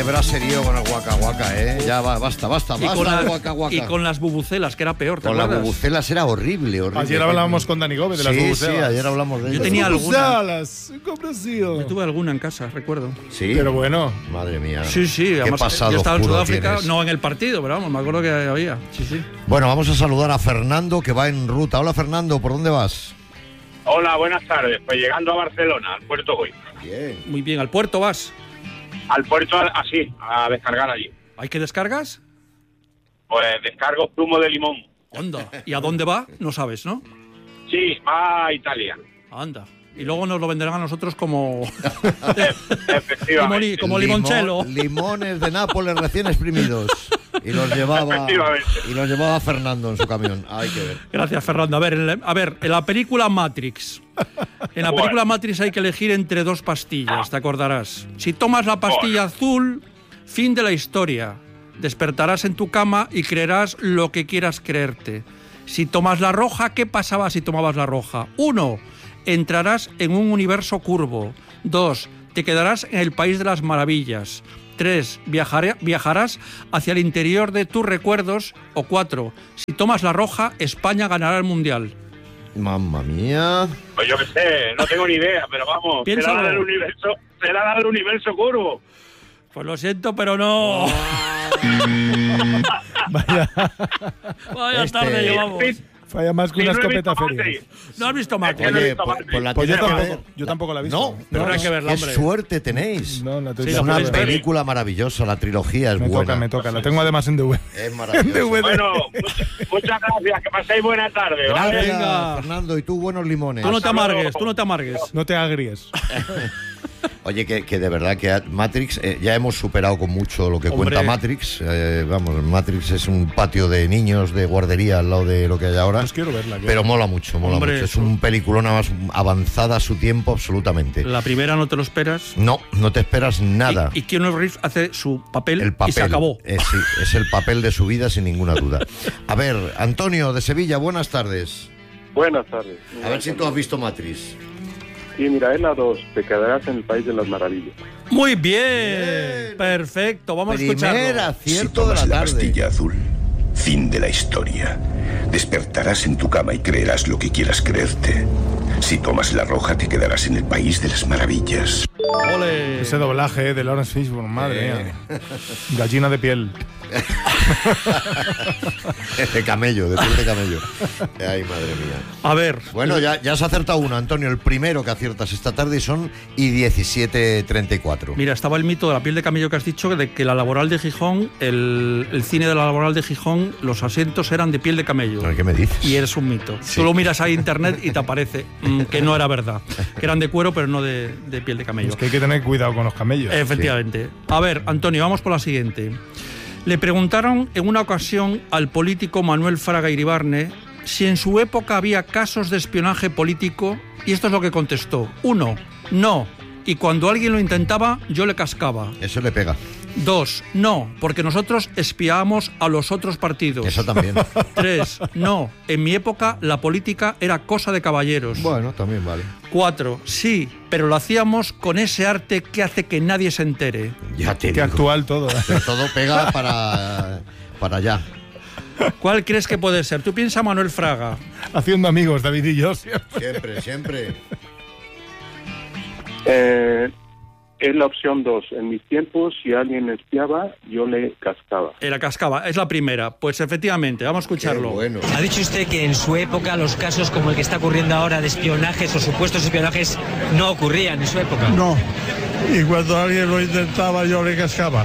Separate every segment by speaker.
Speaker 1: verás serio con el Waka Waka, ¿eh? Ya basta el Waka Waka.
Speaker 2: Y con las bubucelas, que era peor, ¿te
Speaker 1: acuerdas? Con las bubucelas era horrible.
Speaker 3: Ayer hablábamos con Dani Gómez de las bubucelas.
Speaker 1: Sí, ayer hablamos de ello.
Speaker 2: Yo tenía alguna.
Speaker 3: Yo
Speaker 2: tuve alguna en casa, recuerdo.
Speaker 1: Sí.
Speaker 3: Pero bueno.
Speaker 1: Madre mía.
Speaker 2: Sí.
Speaker 1: Qué pasado.
Speaker 2: Yo estaba en Sudáfrica,
Speaker 1: tienes.
Speaker 2: no en el partido, pero vamos, me acuerdo que había. Sí.
Speaker 1: Bueno, vamos a saludar a Fernando, que va en ruta. Hola, Fernando, ¿por dónde vas?
Speaker 4: Hola, buenas tardes. Pues llegando a Barcelona, al puerto voy.
Speaker 1: Bien.
Speaker 2: Muy bien, ¿al puerto vas?
Speaker 4: Al puerto, así, a descargar allí.
Speaker 2: ¿Hay que descargas?
Speaker 4: Pues descargo zumo de limón.
Speaker 2: Anda. ¿Y a dónde va? No sabes, ¿no?
Speaker 4: Sí, a Italia.
Speaker 2: Anda. Y luego nos lo venderán a nosotros como...
Speaker 4: Efectivamente.
Speaker 2: como limoncello.
Speaker 1: Limones de Nápoles recién exprimidos. Y los llevaba Fernando en su camión. Hay que ver.
Speaker 2: Gracias, Fernando. A ver, en la película Matrix. En la película Matrix hay que elegir entre dos pastillas, te acordarás. Si tomas la pastilla azul, fin de la historia. Despertarás en tu cama y creerás lo que quieras creerte. Si tomas la roja, ¿qué pasaba si tomabas la roja? 1. Entrarás en un universo curvo. 2. Te quedarás en el país de las maravillas. 3. Viajarás hacia el interior de tus recuerdos. O 4. Si tomas la roja, España ganará el Mundial.
Speaker 1: Mamma mía.
Speaker 4: Pues yo qué sé, no tengo ni idea, pero vamos, será la del universo curvo.
Speaker 2: Pues lo siento, pero no. Vaya tarde llevamos.
Speaker 3: Falla más que una escopeta feria.
Speaker 2: ¿No has visto Matrix?
Speaker 1: Oye, pues la tienes que ver.
Speaker 3: Yo tampoco la he visto.
Speaker 1: No, pero
Speaker 2: hay que verla,
Speaker 1: qué
Speaker 2: hombre.
Speaker 1: suerte tenéis.
Speaker 3: No, la
Speaker 1: es una película maravillosa, la trilogía es buena.
Speaker 3: Me toca. La tengo además en DVD.
Speaker 1: Es maravillosa.
Speaker 4: Bueno, muchas gracias. Que paséis buena tarde.
Speaker 1: Gracias,
Speaker 2: Venga.
Speaker 1: Fernando. Y tú, buenos limones.
Speaker 2: Tú no te amargues.
Speaker 3: No te agries.
Speaker 1: Oye, que de verdad que Matrix, ya hemos superado con mucho lo que cuenta Matrix. Matrix es un patio de niños de guardería al lado de lo que hay ahora.
Speaker 3: Pues quiero verla.
Speaker 1: Pero mola mucho. Es un peliculón más avanzada a su tiempo absolutamente.
Speaker 2: La primera no te lo esperas.
Speaker 1: No te esperas nada.
Speaker 2: Y Keanu Reeves hace su papel y se acabó.
Speaker 1: Sí, es el papel de su vida sin ninguna duda. A ver, Antonio de Sevilla, buenas tardes.
Speaker 5: Buenas tardes.
Speaker 1: A ver si tú has visto Matrix.
Speaker 5: Sí, mira, es la 2. Te quedarás en el país de las maravillas.
Speaker 2: Muy bien. Perfecto, vamos a escucharlo.
Speaker 1: Primer acierto
Speaker 6: si tomas
Speaker 1: de la
Speaker 6: tarde. Pastilla azul, fin de la historia. Despertarás en tu cama y creerás lo que quieras creerte. Si tomas la roja, te quedarás en el país de las maravillas.
Speaker 2: ¡Ole!
Speaker 3: Ese doblaje de Lawrence Fishburne, madre mía. Gallina de piel.
Speaker 1: De camello, de piel de camello. Ay, madre mía.
Speaker 2: A ver.
Speaker 1: Bueno, ya has acertado uno, Antonio. El primero que aciertas esta tarde son y 17:34.
Speaker 2: Mira, estaba el mito de la piel de camello que has dicho, de que la Laboral de Gijón, el cine de la Laboral de Gijón, los asientos eran de piel de camello.
Speaker 1: ¿Qué me dices?
Speaker 2: Y eres un mito. Sí. Tú lo miras a internet y te aparece que no era verdad. Que eran de cuero, pero no de piel de camello.
Speaker 3: Es que hay que tener cuidado con los camellos.
Speaker 2: Efectivamente. Sí. A ver, Antonio, vamos por la siguiente. Le preguntaron en una ocasión al político Manuel Fraga Iribarne si en su época había casos de espionaje político, y esto es lo que contestó. 1. No. Y cuando alguien lo intentaba, yo le cascaba.
Speaker 1: Eso le pega.
Speaker 2: 2. No, porque nosotros espiábamos a los otros partidos.
Speaker 1: Eso también.
Speaker 2: 3. No, en mi época la política era cosa de caballeros.
Speaker 1: Bueno, también vale.
Speaker 2: 4. Sí, pero lo hacíamos con ese arte que hace que nadie se entere.
Speaker 1: Ya te digo.
Speaker 3: Que actual todo.
Speaker 1: Pero todo pega para allá.
Speaker 2: ¿Cuál crees que puede ser? Tú piensa Manuel Fraga.
Speaker 3: Haciendo amigos, David y yo.
Speaker 1: Siempre.
Speaker 5: Es la opción 2. En mis tiempos, si alguien espiaba, yo le cascaba.
Speaker 2: La cascaba, es la primera. Pues efectivamente, vamos a escucharlo.
Speaker 1: Bueno.
Speaker 7: Ha dicho usted que en su época los casos como el que está ocurriendo ahora de espionajes o supuestos espionajes no ocurrían en su época.
Speaker 8: No. Y cuando alguien lo intentaba, yo le cascaba.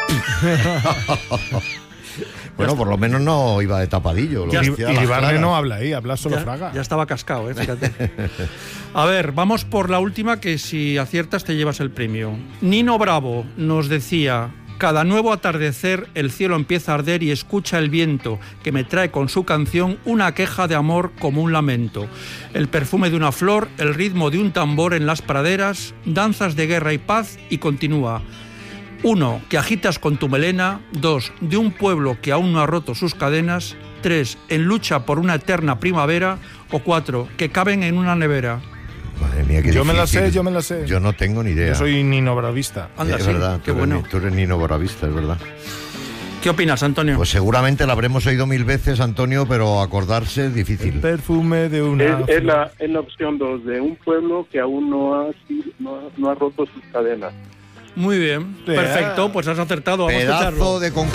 Speaker 1: Bueno, por lo menos no iba de tapadillo.
Speaker 3: Iribarne no habla ahí, habla solo Fraga.
Speaker 2: Ya estaba cascado, fíjate. A ver, vamos por la última, que si aciertas te llevas el premio. Nino Bravo nos decía: cada nuevo atardecer el cielo empieza a arder y escucha el viento que me trae con su canción una queja de amor como un lamento. El perfume de una flor, el ritmo de un tambor en las praderas, danzas de guerra y paz, y continúa. 1. Que agitas con tu melena. 2. De un pueblo que aún no ha roto sus cadenas. 3. En lucha por una eterna primavera. O 4. Que caben en una nevera.
Speaker 1: Madre mía, qué
Speaker 3: Yo me la
Speaker 1: difícil.
Speaker 3: sé, yo me la sé.
Speaker 1: Yo no tengo ni idea.
Speaker 3: Yo soy Nino Bravista.
Speaker 2: Anda,
Speaker 1: es
Speaker 2: sí,
Speaker 1: verdad,
Speaker 2: qué bueno.
Speaker 1: tú eres Nino Boravista, es verdad.
Speaker 2: ¿Qué opinas, Antonio?
Speaker 1: Pues seguramente la habremos oído 1000 veces, Antonio, pero acordarse es difícil.
Speaker 3: El perfume de una...
Speaker 5: Es la opción 2, de un pueblo que aún no ha roto sus cadenas.
Speaker 2: Muy bien, perfecto, pues has acertado. Vamos a
Speaker 1: Pedazo
Speaker 2: escucharlo.
Speaker 1: de